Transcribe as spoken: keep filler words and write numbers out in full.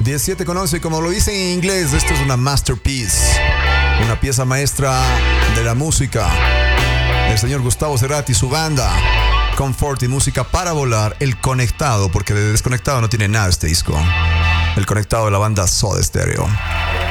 diecisiete con once, como lo dicen en inglés, esto es una masterpiece, una pieza maestra de la música. El señor Gustavo Cerati y su banda, Confort y música para volar. El conectado, porque de desconectado no tiene nada este disco. El conectado de la banda Soda Stereo.